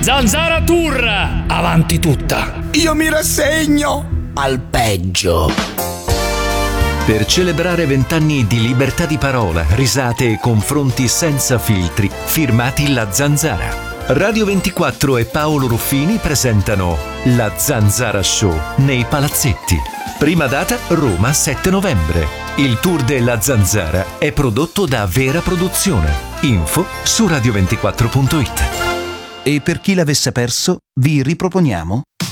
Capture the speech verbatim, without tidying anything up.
Zanzara Tour, avanti tutta. Io mi rassegno al peggio. Per celebrare vent'anni di libertà di parola, risate e confronti senza filtri, firmati La Zanzara. Radio ventiquattro e Paolo Ruffini presentano La Zanzara Show nei Palazzetti. Prima data Roma sette novembre. Il tour della Zanzara è prodotto da Vera Produzione. Info su radio ventiquattro punto it. E per chi l'avesse perso, vi riproponiamo